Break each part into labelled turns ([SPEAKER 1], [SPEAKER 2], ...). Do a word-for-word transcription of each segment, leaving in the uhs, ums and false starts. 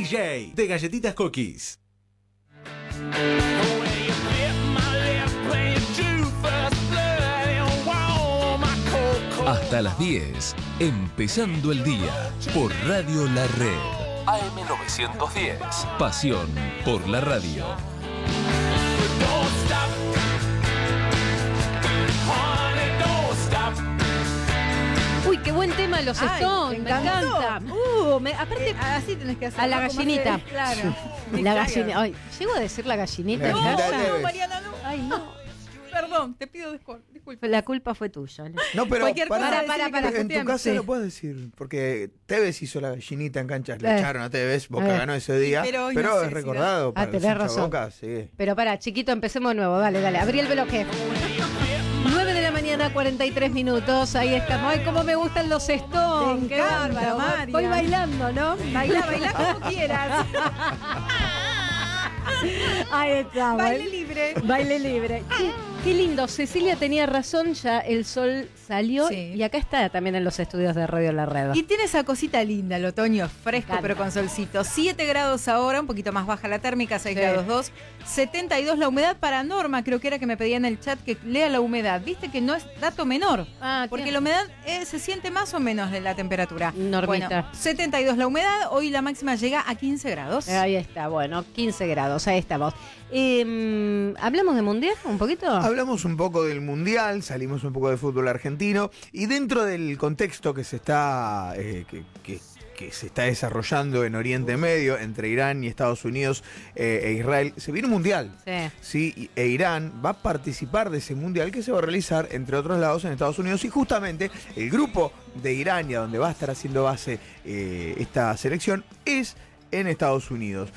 [SPEAKER 1] J de Galletitas Cookies. Hasta las diez, empezando el día por Radio La Red. A M novecientos diez, pasión por la radio.
[SPEAKER 2] Uy, qué buen tema los
[SPEAKER 3] Ay,
[SPEAKER 2] Stones, me encanta. Uh, me, aparte,
[SPEAKER 3] Eh, así tenés que hacer.
[SPEAKER 2] a la
[SPEAKER 3] ¿no? Como
[SPEAKER 2] gallinita.
[SPEAKER 3] hace- Claro.
[SPEAKER 2] La gallinita. Ay, ¿llego a decir la gallinita?
[SPEAKER 4] La
[SPEAKER 3] No,
[SPEAKER 4] gallinita
[SPEAKER 3] no,
[SPEAKER 4] Tevez.
[SPEAKER 3] Mariana, no.
[SPEAKER 2] Ay, no.
[SPEAKER 3] Perdón, te pido discul- disculpas.
[SPEAKER 2] La culpa fue tuya.
[SPEAKER 4] No, pero
[SPEAKER 3] Cualquier
[SPEAKER 4] pará,
[SPEAKER 3] cosa,
[SPEAKER 2] para,
[SPEAKER 3] decirle
[SPEAKER 2] para,
[SPEAKER 3] que lo
[SPEAKER 4] en tu
[SPEAKER 3] putean.
[SPEAKER 4] casa
[SPEAKER 2] Sí.
[SPEAKER 4] lo puedes decir, porque Tevez hizo la gallinita en canchas, le
[SPEAKER 2] Eh.
[SPEAKER 4] echaron a Tevez, Boca
[SPEAKER 2] Eh.
[SPEAKER 4] ganó ese día,
[SPEAKER 3] Pero
[SPEAKER 4] pero,
[SPEAKER 3] hoy no sé
[SPEAKER 4] es
[SPEAKER 3] si
[SPEAKER 4] recordado
[SPEAKER 2] Ah,
[SPEAKER 4] para
[SPEAKER 2] tenés
[SPEAKER 4] los hinchas
[SPEAKER 2] razón.
[SPEAKER 4] Boca, sí.
[SPEAKER 2] Pero para, chiquito, empecemos de nuevo. Dale, dale. Abrí el bloque. nueve de la mañana, cuarenta y tres minutos. Ahí estamos. Ay, cómo me gustan los Stones.
[SPEAKER 3] Te
[SPEAKER 2] Qué
[SPEAKER 3] encanta,
[SPEAKER 2] bárbaro.
[SPEAKER 3] María.
[SPEAKER 2] Voy bailando, ¿no?
[SPEAKER 3] Baila, baila como quieras.
[SPEAKER 2] Ahí estamos.
[SPEAKER 3] Baile libre.
[SPEAKER 2] Baile libre. Qué, qué lindo. Cecilia tenía razón, ya el sol salió
[SPEAKER 3] Sí.
[SPEAKER 2] y acá está también en los estudios de Radio La Red.
[SPEAKER 3] Y tiene esa cosita linda, el otoño fresco,
[SPEAKER 2] Me encanta.
[SPEAKER 3] pero con solcito. siete grados ahora, un poquito más baja la térmica, seis
[SPEAKER 2] Sí.
[SPEAKER 3] grados dos. setenta y dos la humedad para Norma, creo que era que me pedía en el chat que lea la humedad. Viste que no es dato menor.
[SPEAKER 2] Ah,
[SPEAKER 3] Porque
[SPEAKER 2] ¿qué?
[SPEAKER 3] la humedad eh, se siente más o menos de la temperatura.
[SPEAKER 2] Normita.
[SPEAKER 3] Bueno, setenta y dos la humedad, hoy la máxima llega a quince grados.
[SPEAKER 2] Ahí está, bueno, quince grados, ahí estamos. Eh, ¿Hablamos de Mundial un poquito?
[SPEAKER 4] Hablamos un poco del Mundial, salimos un poco del fútbol argentino y dentro del contexto que se está eh, que, que- que se está desarrollando en Oriente Medio entre Irán y Estados Unidos eh, e Israel, se viene un Mundial.
[SPEAKER 2] Sí.
[SPEAKER 4] Sí, y- e Irán va a participar de ese mundial que se va a realizar, entre otros lados, en Estados Unidos. Y justamente el grupo de Irán, y a donde va a estar haciendo base eh, esta selección, es en Estados Unidos.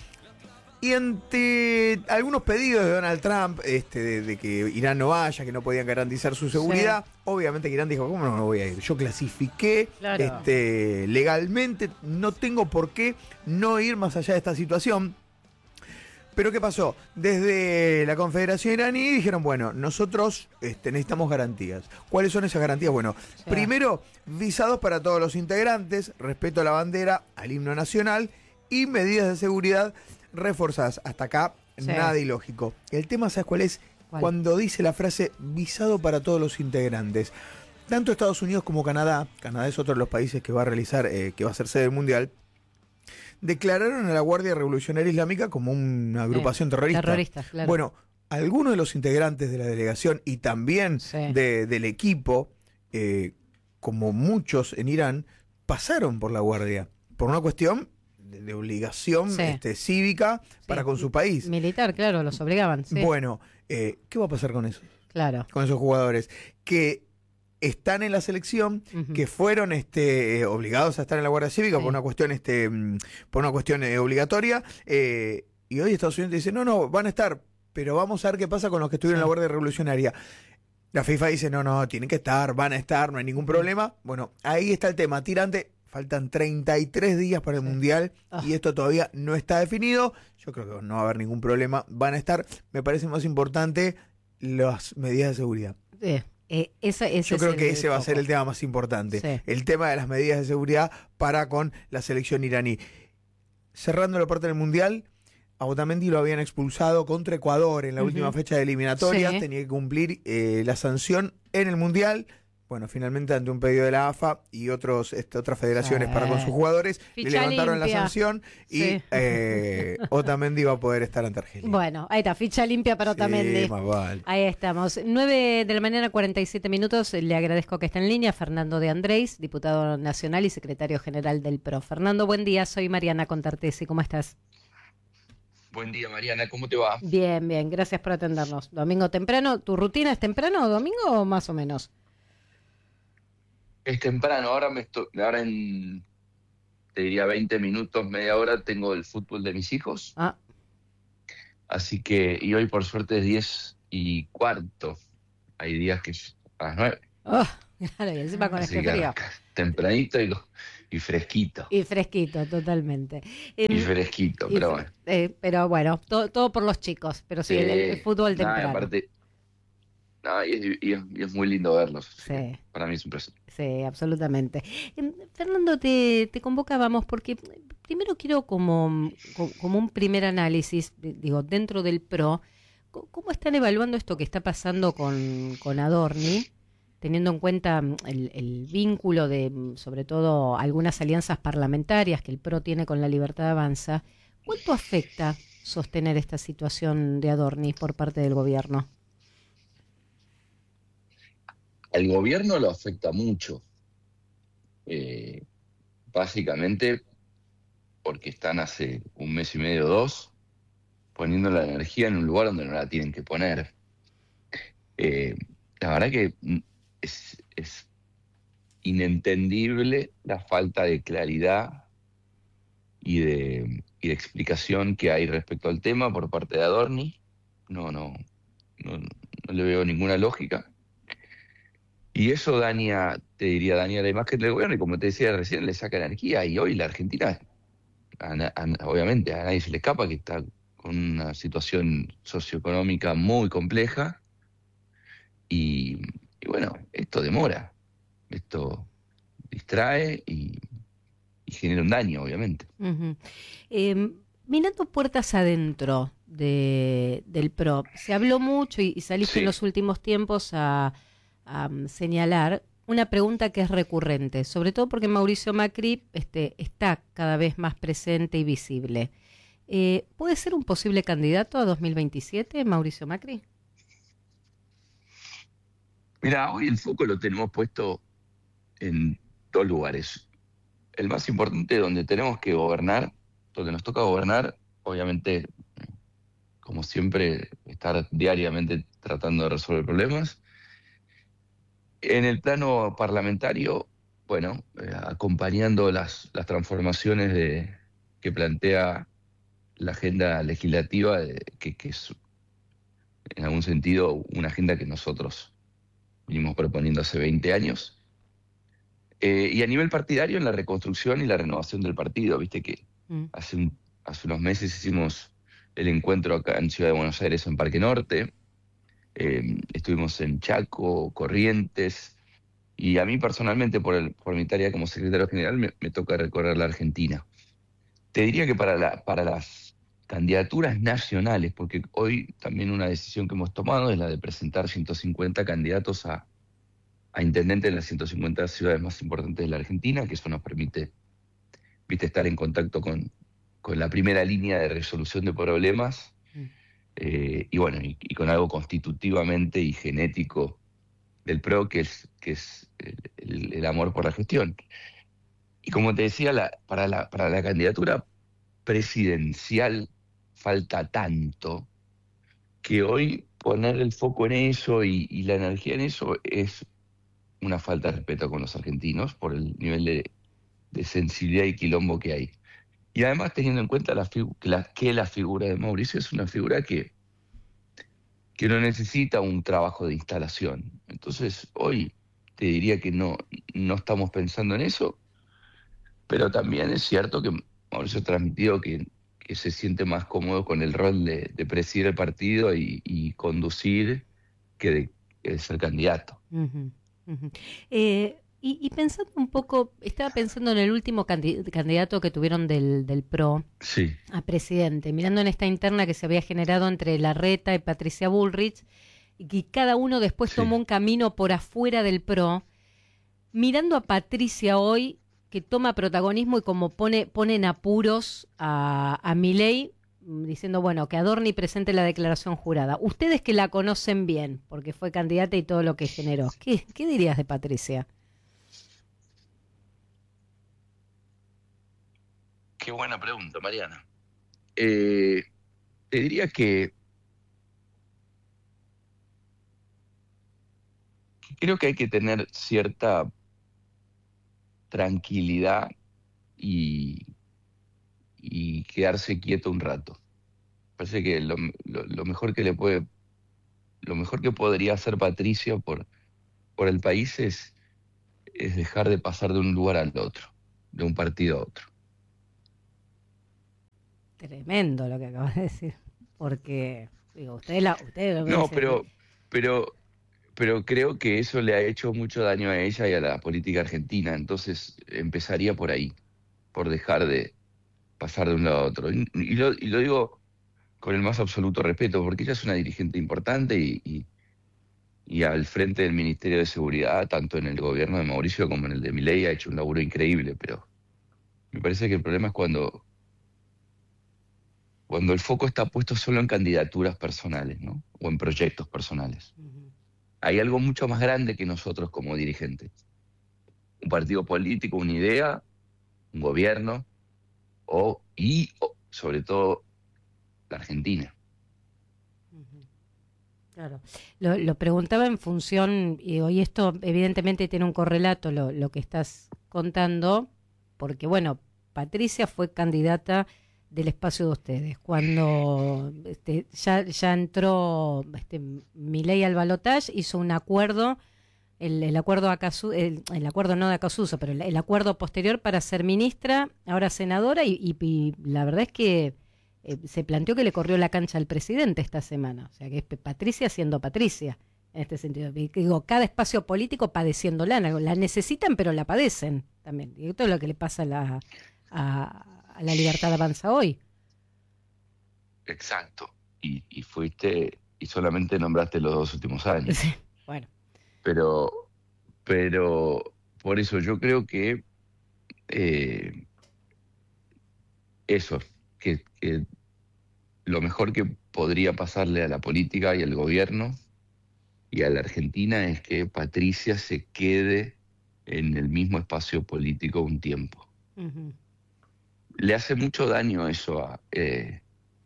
[SPEAKER 4] Y ante algunos pedidos de Donald Trump este, de, de que Irán no vaya, que no podían garantizar su seguridad, obviamente que Irán dijo, ¿cómo no, no voy a ir? Yo clasifiqué
[SPEAKER 2] Claro.
[SPEAKER 4] este, legalmente, no tengo por qué no ir más allá de esta situación. Pero ¿qué pasó? Desde la Confederación Iraní dijeron, bueno, nosotros este, necesitamos garantías. ¿Cuáles son esas garantías? Bueno,
[SPEAKER 2] Sí.
[SPEAKER 4] primero, visados para todos los integrantes, respeto a la bandera, al himno nacional y medidas de seguridad reforzadas. Hasta acá,
[SPEAKER 2] Sí.
[SPEAKER 4] nada ilógico. El tema, ¿sabes cuál es?
[SPEAKER 2] ¿Cuál?
[SPEAKER 4] Cuando dice la frase visado para todos los integrantes. Tanto Estados Unidos como Canadá, Canadá es otro de los países que va a realizar, eh, que va a ser sede del Mundial, declararon a la Guardia Revolucionaria Islámica como una agrupación terrorista.
[SPEAKER 2] Terroristas, claro.
[SPEAKER 4] Bueno, algunos de los integrantes de la delegación y también
[SPEAKER 2] Sí.
[SPEAKER 4] de- del equipo, eh, como muchos en Irán, pasaron por la Guardia por una cuestión de, de obligación
[SPEAKER 2] Sí.
[SPEAKER 4] este, cívica para
[SPEAKER 2] Sí.
[SPEAKER 4] con su país.
[SPEAKER 2] Militar, claro, los obligaban. Sí.
[SPEAKER 4] Bueno, eh, ¿qué va a pasar con eso?
[SPEAKER 2] Claro.
[SPEAKER 4] Con esos jugadores que están en la selección,
[SPEAKER 2] Ujú.
[SPEAKER 4] que fueron este, eh, obligados a estar en la Guardia Cívica
[SPEAKER 2] Sí.
[SPEAKER 4] por una cuestión, este, mm, por una cuestión eh, obligatoria, eh, y hoy Estados Unidos dice, no, no, van a estar, pero vamos a ver qué pasa con los que estuvieron en la Guardia Revolucionaria. La FIFA dice, no, no, tienen que estar, van a estar, no hay ningún problema. Bueno, ahí está el tema, tirante, faltan treinta y tres días para el
[SPEAKER 2] Sí.
[SPEAKER 4] Mundial
[SPEAKER 2] Ah.
[SPEAKER 4] y esto todavía no está definido. Yo creo que no va a haber ningún problema, van a estar, me parece más importante las medidas de seguridad.
[SPEAKER 2] Eh, eh, esa- ese
[SPEAKER 4] Yo
[SPEAKER 2] es
[SPEAKER 4] creo
[SPEAKER 2] el
[SPEAKER 4] que ese va a ser
[SPEAKER 2] foco.
[SPEAKER 4] el tema más importante.
[SPEAKER 2] Sí.
[SPEAKER 4] El tema de las medidas de seguridad para con la selección iraní. Cerrando la parte del Mundial, a Otamendi lo habían expulsado contra Ecuador en la
[SPEAKER 2] Ujú.
[SPEAKER 4] última fecha de eliminatoria.
[SPEAKER 2] Sí.
[SPEAKER 4] Tenía que cumplir eh, la sanción en el Mundial. Bueno, finalmente ante un pedido de la A F A y otros este, otras federaciones
[SPEAKER 2] Sí.
[SPEAKER 4] para con sus jugadores,
[SPEAKER 2] Ficha
[SPEAKER 4] le levantaron
[SPEAKER 2] limpia.
[SPEAKER 4] la sanción y
[SPEAKER 2] Sí.
[SPEAKER 4] eh, Otamendi va a poder estar ante Argelia.
[SPEAKER 2] Bueno, ahí está, ficha limpia para Otamendi.
[SPEAKER 4] Sí, más vale.
[SPEAKER 2] Ahí estamos. nueve de la mañana, cuarenta y siete minutos. Le agradezco que esté en línea Fernando de Andrés, diputado nacional y secretario general del P R O. Fernando, buen día. Soy Mariana Contartesi. ¿Cómo estás?
[SPEAKER 5] Buen día, Mariana, ¿cómo te va?
[SPEAKER 2] Bien, bien. Gracias por atendernos. Domingo temprano. ¿Tu rutina es temprano o domingo o más o menos?
[SPEAKER 5] Es temprano, ahora me estoy, ahora en, te diría veinte minutos, media hora, tengo el fútbol de mis hijos,
[SPEAKER 2] Ah,
[SPEAKER 5] así que, y hoy por suerte es diez y cuarto, hay días que es a las nueve,
[SPEAKER 2] oh, claro, y encima con
[SPEAKER 5] así
[SPEAKER 2] este
[SPEAKER 5] que
[SPEAKER 2] frío.
[SPEAKER 5] arranca tempranito y, y fresquito,
[SPEAKER 2] Y fresquito, totalmente.
[SPEAKER 5] y
[SPEAKER 2] Em,
[SPEAKER 5] fresquito,
[SPEAKER 2] y
[SPEAKER 5] pero
[SPEAKER 2] fre-
[SPEAKER 5] bueno.
[SPEAKER 2] eh, pero bueno, todo, todo por los chicos. Pero sí, el, el
[SPEAKER 5] Eh,
[SPEAKER 2] fútbol
[SPEAKER 5] nada,
[SPEAKER 2] temprano.
[SPEAKER 5] aparte, No, y, es, y es- y es muy lindo verlos. así que
[SPEAKER 2] Sí.
[SPEAKER 5] para mí es un placer.
[SPEAKER 2] Sí, absolutamente. Em, Fernando, te, te convocábamos porque primero quiero como, co- como un primer análisis, di- digo, dentro del PRO, co- ¿cómo están evaluando esto que está pasando con, con Adorni, teniendo en cuenta mm, el, el vínculo de, mm, sobre todo, algunas alianzas parlamentarias que el PRO tiene con la Libertad Avanza? ¿Cuánto afecta sostener esta situación de Adorni por parte del gobierno?
[SPEAKER 5] Al gobierno lo afecta mucho, eh, básicamente porque están hace un mes y medio o dos poniendo la energía en un lugar donde no la tienen que poner. Eh, la verdad que mm, es, es inentendible la falta de claridad y de, y de explicación que hay respecto al tema por parte de Adorni. No, no, no, no le veo ninguna lógica. Y eso daña, te diría, daña la imagen del gobierno y como te decía recién, le saca energía. Y hoy la Argentina, a na- a- obviamente a nadie se le escapa que está con una situación socioeconómica muy compleja y, y bueno, esto demora, esto distrae y, y genera un daño, obviamente.
[SPEAKER 2] Ujú. Eh, Mirando puertas adentro de, del PRO, se habló mucho y, y saliste en
[SPEAKER 5] Sí,
[SPEAKER 2] los últimos tiempos a, a, mm, señalar una pregunta que es recurrente, sobre todo porque Mauricio Macri este, está cada vez más presente y visible. Eh, ¿Puede ser un posible candidato a dos mil veintisiete, Mauricio Macri?
[SPEAKER 5] mira, hoy el foco lo tenemos puesto en dos lugares. El más importante, donde tenemos que gobernar, donde nos toca gobernar, obviamente, como siempre, estar diariamente tratando de resolver problemas. En el plano parlamentario, bueno, eh, acompañando las, las transformaciones de, que plantea la agenda legislativa, de- que, que es en algún sentido una agenda que nosotros venimos proponiendo hace veinte años. Eh, y a nivel partidario, en la reconstrucción y la renovación del partido, viste que
[SPEAKER 2] Mm.
[SPEAKER 5] hace, un- hace unos meses hicimos el encuentro acá en Ciudad de Buenos Aires, en Parque Norte, eh, estuvimos en Chaco, Corrientes, y a mí personalmente, por, el, por mi tarea como secretario general, me, me toca recorrer la Argentina. Te diría que para, la, para las candidaturas nacionales, porque hoy también una decisión que hemos tomado es la de presentar ciento cincuenta candidatos a, a intendente en las ciento cincuenta ciudades más importantes de la Argentina, que eso nos permite, viste, estar en contacto con, con la primera línea de resolución de problemas,
[SPEAKER 2] Mm.
[SPEAKER 5] eh, y bueno, y, y con algo constitutivamente y genético del PRO, que es, que es el, el- el amor por la gestión. Y como te decía, la, para, la, para la candidatura presidencial falta tanto que hoy poner el foco en eso y, y la energía en eso es una falta de respeto con los argentinos por el nivel de, de sensibilidad y quilombo que hay. Y además teniendo en cuenta la, figu- que, la, que la figura de Mauricio es una figura que, que no necesita un trabajo de instalación. Entonces hoy te diría que no, no estamos pensando en eso, pero también es cierto que Mauricio ha transmitido que, que se siente más cómodo con el rol de, de presidir el partido y, y conducir que de, que de ser candidato.
[SPEAKER 2] Ujú, ujú. Eh, y, y pensando un poco, estaba pensando en el último candi- candidato que tuvieron del, del PRO
[SPEAKER 5] Sí,
[SPEAKER 2] a presidente, mirando en esta interna que se había generado entre Larreta y Patricia Bullrich, y que cada uno después
[SPEAKER 5] sí.
[SPEAKER 2] tomó un camino por afuera del PRO, mirando a Patricia hoy, que toma protagonismo y como pone, pone en apuros a, a Milei, mm, diciendo, bueno, que Adorni presente la declaración jurada. Ustedes que la conocen bien, porque fue candidata y todo lo que generó, ¿qué, qué dirías de Patricia?
[SPEAKER 5] Qué buena pregunta, Mariana. Eh, te diría que, que creo que hay que tener cierta tranquilidad y, y quedarse quieto un rato. Parece que lo, lo- lo mejor que le puede, lo mejor que podría hacer Patricia por, por el país es, es dejar de pasar de un lugar al otro, de un partido a otro.
[SPEAKER 2] Tremendo lo que acabas de decir, porque, digo, ustedes, la, ustedes lo
[SPEAKER 5] No,
[SPEAKER 2] dicen,
[SPEAKER 5] pero, pero pero creo que eso le ha hecho mucho daño a ella y a la política argentina, entonces empezaría por ahí, por dejar de pasar de un lado a otro. Y, y, lo, y lo digo con el más absoluto respeto, porque ella es una dirigente importante y, y, y al frente del Ministerio de Seguridad, tanto en el gobierno de Mauricio como en el de Milei, ha hecho un laburo increíble, pero me parece que el problema es cuando, cuando el foco está puesto solo en candidaturas personales, ¿no? O en proyectos personales. Uh-huh. Hay algo mucho más grande que nosotros como dirigentes. Un partido político, una idea, un gobierno, o, y o, sobre todo la Argentina.
[SPEAKER 2] Claro, lo, lo preguntaba en función, y hoy esto evidentemente tiene un correlato, lo, lo que estás contando, porque bueno, Patricia fue candidata del espacio de ustedes. Cuando este, ya, ya entró este, Milei al balotaje, hizo un acuerdo, el, el acuerdo Acasu, el, el acuerdo no de Acasuso, pero el, el acuerdo posterior para ser ministra, ahora senadora, y, y, y la verdad es que eh, se planteó que le corrió la cancha al presidente esta semana. O sea, que es Patricia siendo Patricia, en este sentido. Digo, cada espacio político padeciéndola, la necesitan, pero la padecen también. Y esto es lo que le pasa a la... A, a la Libertad Avanza hoy.
[SPEAKER 5] Exacto. Y, y fuiste, y solamente nombraste los dos últimos años.
[SPEAKER 2] Sí, bueno.
[SPEAKER 5] Pero, pero por eso yo creo que eh, eso, que, que lo mejor que podría pasarle a la política y al gobierno y a la Argentina es que Patricia se quede en el mismo espacio político un tiempo. Uh-huh. Le hace mucho daño eso a eh,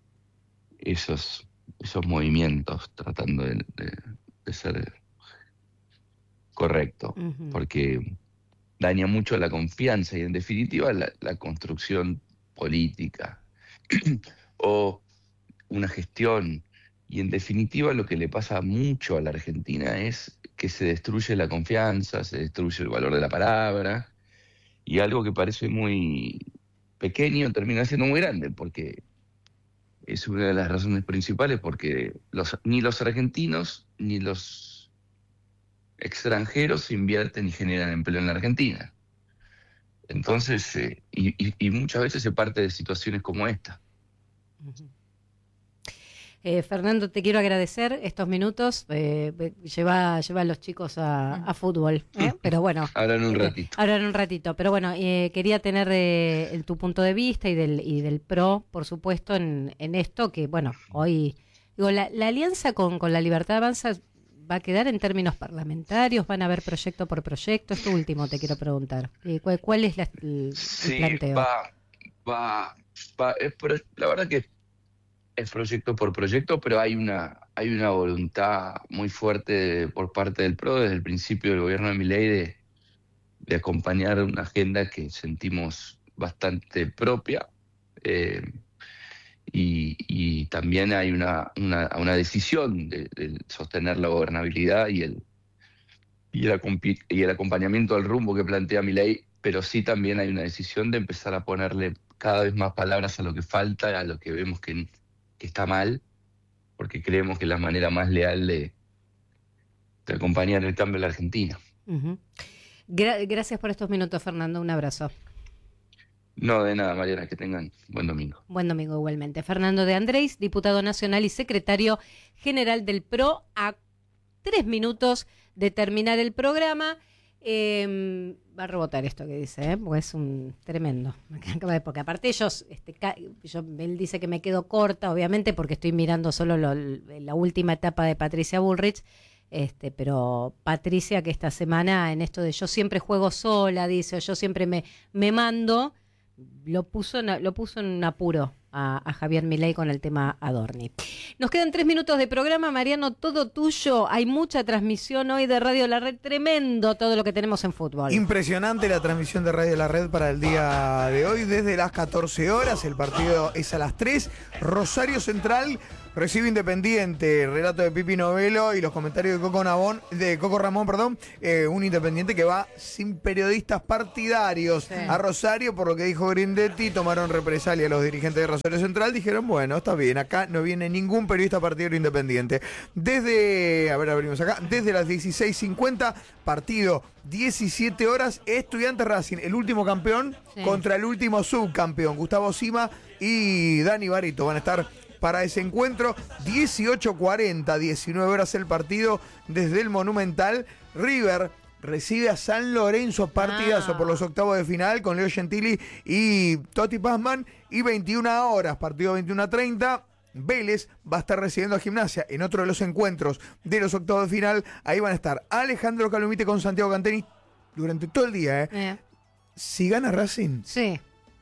[SPEAKER 5] esos, esos movimientos tratando de, de, de ser correcto, uh-huh. porque daña mucho la confianza y en definitiva la, la construcción política o una gestión. Y en definitiva lo que le pasa mucho a la Argentina es que se destruye la confianza, se destruye el valor de la palabra, y algo que parece muy pequeño termina siendo muy grande, porque es una de las razones principales, porque los, ni los argentinos ni los extranjeros invierten y generan empleo en la Argentina. Entonces, eh, y, y, y muchas veces se parte de situaciones como esta.
[SPEAKER 2] Uh-huh. Eh, Fernando, te quiero agradecer estos minutos. Eh, lleva, lleva a los chicos a, a fútbol, ¿eh? Pero bueno.
[SPEAKER 5] Ahora en un ratito.
[SPEAKER 2] Ahora en un ratito. Pero bueno, eh, quería tener eh, tu punto de vista y del y del PRO, por supuesto, en, en esto que, bueno, hoy digo la, la alianza con, con la Libertad Avanza va a quedar en términos parlamentarios, van a haber proyecto por proyecto. Esto último te quiero preguntar. Eh, ¿cuál, ¿Cuál es la, el,
[SPEAKER 5] sí,
[SPEAKER 2] el planteo?
[SPEAKER 5] Va, va, va. Es, la verdad que es proyecto por proyecto, pero hay una hay una voluntad muy fuerte de, por parte del PRO desde el principio del gobierno de Milei de, de acompañar una agenda que sentimos bastante propia, eh, y, y también hay una, una, una decisión de, de sostener la gobernabilidad y el, y, el, y el acompañamiento al rumbo que plantea Milei, pero sí también hay una decisión de empezar a ponerle cada vez más palabras a lo que falta, a lo que vemos que que está mal, porque creemos que es la manera más leal de, de acompañar el cambio en la Argentina.
[SPEAKER 2] Uh-huh. Gra- gracias por estos minutos, Fernando. Un abrazo.
[SPEAKER 5] No, de nada, Mariana, que tengan buen domingo.
[SPEAKER 2] Buen domingo igualmente. Fernando de Andrés, diputado nacional y secretario general del PRO, a tres minutos de terminar el programa. Eh, va a rebotar esto que dice, ¿eh? Porque es un tremendo. Porque aparte ellos, este, yo, él dice que me quedo corta, obviamente, porque estoy mirando solo lo, la última etapa de Patricia Bullrich, este, pero Patricia, que esta semana en esto de yo siempre juego sola, dice, o yo siempre me, me mando, lo puso en, lo puso en un apuro a, a Javier Milei con el tema Adorni. Nos quedan tres minutos de programa, Mariano, todo tuyo. Hay mucha transmisión hoy de Radio La Red, tremendo todo lo que tenemos en fútbol.
[SPEAKER 4] Impresionante la transmisión de Radio La Red para el día de hoy, desde las catorce horas, el partido es a las tres, Rosario Central recibe Independiente, relato de Pipi Novelo y los comentarios de Coco Nabón, de Coco Ramón, perdón, eh, un Independiente que va sin periodistas partidarios
[SPEAKER 2] Sí.
[SPEAKER 4] a Rosario, por lo que dijo Grindetti, tomaron represalia los dirigentes de Rosario Central, dijeron, bueno, está bien, acá no viene ningún periodista partidario independiente. Desde, a ver, abrimos acá, desde las dieciséis cincuenta, partido diecisiete horas, Estudiantes Racing, el último campeón
[SPEAKER 2] Sí.
[SPEAKER 4] contra el último subcampeón, Gustavo Sima y Dani Barito van a estar para ese encuentro. Dieciocho cuarenta, diecinueve horas el partido desde el Monumental. River recibe a San Lorenzo, partidazo
[SPEAKER 2] Ah.
[SPEAKER 4] por los octavos de final con Leo Gentili y Totti Pazman. Y veintiuna horas, partido veintiuno a treinta. Vélez va a estar recibiendo a Gimnasia en otro de los encuentros de los octavos de final. Ahí van a estar Alejandro Calumite con Santiago Canteni durante todo el día. ¿eh?
[SPEAKER 2] Eh,
[SPEAKER 4] Si gana Racing
[SPEAKER 2] sí,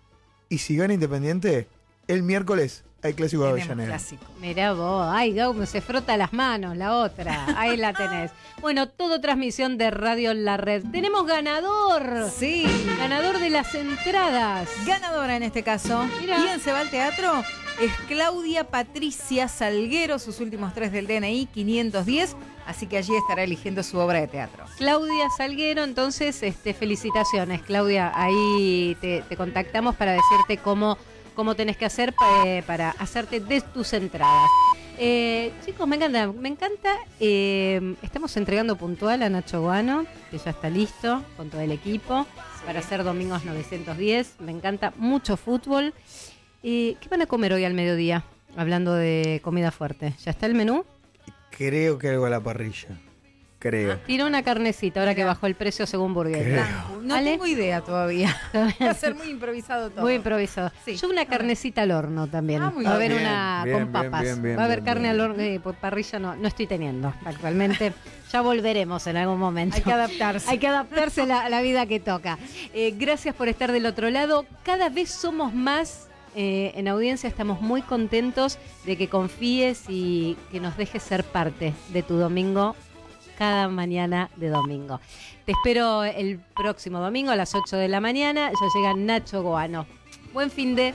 [SPEAKER 4] y si gana Independiente, el miércoles hay Clásico de
[SPEAKER 3] Tenemos
[SPEAKER 4] Avellaneda.
[SPEAKER 3] clásico.
[SPEAKER 2] mirá vos, ay, Gaume se frota las manos, la otra, ahí la tenés. Bueno, todo transmisión de Radio La Red. Tenemos ganador,
[SPEAKER 3] Sí.
[SPEAKER 2] ganador de las entradas.
[SPEAKER 3] Ganadora en este caso.
[SPEAKER 2] Mirá.
[SPEAKER 3] ¿Quién se va al teatro? Es Claudia Patricia Salguero, sus últimos tres del D N I, quinientos diez. Así que allí estará eligiendo su obra de teatro.
[SPEAKER 2] Claudia Salguero, entonces, este, felicitaciones, Claudia. Ahí te, te contactamos para decirte cómo, cómo tenés que hacer pa- eh, para hacerte de tus entradas. Eh, chicos, me encanta, me encanta. eh, estamos entregando puntual a Nacho Guano, que ya está listo con todo el equipo para hacer Domingos novecientos diez. Me encanta mucho fútbol. Eh, ¿Qué van a comer hoy al mediodía? Hablando de comida fuerte. ¿Ya está el menú?
[SPEAKER 4] Creo que algo a la parrilla. Creo.
[SPEAKER 2] Tira una carnecita ahora que bajó el precio según Burguera.
[SPEAKER 4] Creo.
[SPEAKER 3] No
[SPEAKER 2] Ale.
[SPEAKER 3] tengo idea todavía. Va a ser muy improvisado todo.
[SPEAKER 2] Muy improvisado.
[SPEAKER 3] Sí.
[SPEAKER 2] Yo una
[SPEAKER 3] A ver.
[SPEAKER 2] carnecita al horno también.
[SPEAKER 3] Ah, muy
[SPEAKER 2] Va a haber
[SPEAKER 4] bien.
[SPEAKER 2] una
[SPEAKER 4] Bien,
[SPEAKER 2] con
[SPEAKER 4] bien,
[SPEAKER 2] papas.
[SPEAKER 4] bien, bien,
[SPEAKER 2] Va a haber
[SPEAKER 4] bien,
[SPEAKER 2] carne
[SPEAKER 4] bien.
[SPEAKER 2] al horno, eh, por parrilla no, no estoy teniendo actualmente. Ya volveremos en algún momento.
[SPEAKER 3] Hay que adaptarse.
[SPEAKER 2] Hay que adaptarse a la, a la vida que toca. Eh, gracias por estar del otro lado. Cada vez somos más eh, en audiencia. Estamos muy contentos de que confíes y que nos dejes ser parte de tu domingo cada mañana de domingo. Te espero el próximo domingo a las ocho de la mañana. Ya llega Nacho Guano. Buen fin de...